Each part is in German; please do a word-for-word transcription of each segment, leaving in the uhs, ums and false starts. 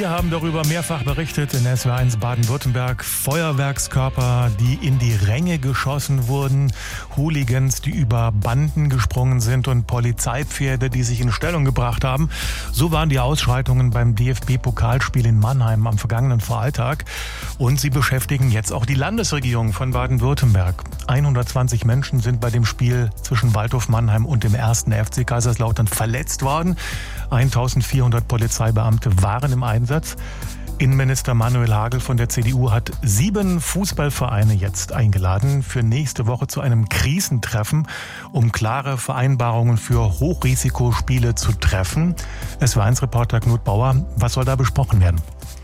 Wir haben darüber mehrfach berichtet in S W R eins Baden-Württemberg. Feuerwerkskörper, die in die Ränge geschossen wurden, Hooligans, die über Banden gesprungen sind und Polizeipferde, die sich in Stellung gebracht haben. So waren die Ausschreitungen beim D F B-Pokalspiel in Mannheim am vergangenen Freitag. Und sie beschäftigen jetzt auch die Landesregierung von Baden-Württemberg. hundertzwanzig Menschen sind bei dem Spiel zwischen Waldhof Mannheim und dem ersten F C Kaiserslautern verletzt worden. eintausendvierhundert Polizeibeamte waren im Einsatz. Innenminister Manuel Hagel von der C D U hat sieben Fußballvereine jetzt eingeladen für nächste Woche zu einem Krisentreffen, um klare Vereinbarungen für Hochrisikospiele zu treffen. S W R eins Reporter Knut Bauer, was soll da besprochen werden?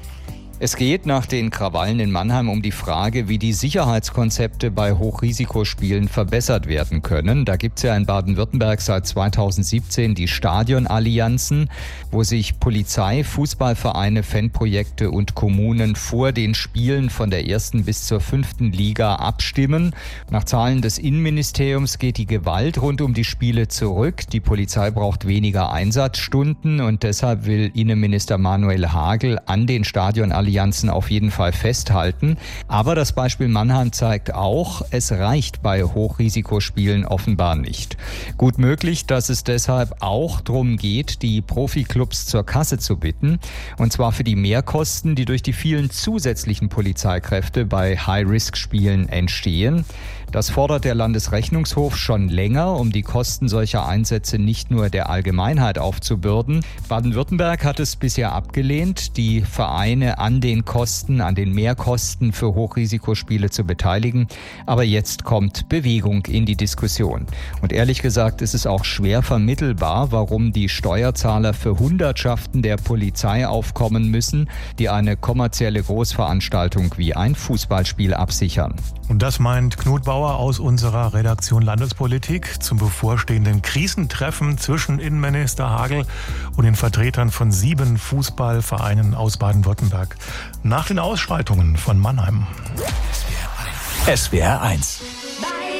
Es geht nach den Krawallen in Mannheim um die Frage, wie die Sicherheitskonzepte bei Hochrisikospielen verbessert werden können. Da gibt es ja in Baden-Württemberg seit zweitausendsiebzehn die Stadionallianzen, wo sich Polizei, Fußballvereine, Fanprojekte und Kommunen vor den Spielen von der ersten bis zur fünften Liga abstimmen. Nach Zahlen des Innenministeriums geht die Gewalt rund um die Spiele zurück. Die Polizei braucht weniger Einsatzstunden und deshalb will Innenminister Manuel Hagel an den Stadionallianzen auf jeden Fall festhalten. Aber das Beispiel Mannheim zeigt auch, es reicht bei Hochrisikospielen offenbar nicht. Gut möglich, dass es deshalb auch darum geht, die Profiklubs zur Kasse zu bitten. Und zwar für die Mehrkosten, die durch die vielen zusätzlichen Polizeikräfte bei High-Risk-Spielen entstehen. Das fordert der Landesrechnungshof schon länger, um die Kosten solcher Einsätze nicht nur der Allgemeinheit aufzubürden. Baden-Württemberg hat es bisher abgelehnt, die Vereine an den Kosten, an den Mehrkosten für Hochrisikospiele zu beteiligen. Aber jetzt kommt Bewegung in die Diskussion. Und ehrlich gesagt ist es auch schwer vermittelbar, warum die Steuerzahler für Hundertschaften der Polizei aufkommen müssen, die eine kommerzielle Großveranstaltung wie ein Fußballspiel absichern. Und das meint Knut Bauer aus unserer Redaktion Landespolitik zum bevorstehenden Krisentreffen zwischen Innenminister Hagel und den Vertretern von sieben Fußballvereinen aus Baden-Württemberg. Nach den Ausschreitungen von Mannheim. S W R eins.